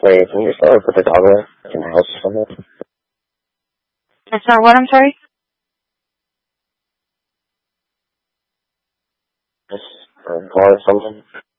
Wait, can you just put the dog away in the house or something? It's not what, I'm sorry? Just or car or something?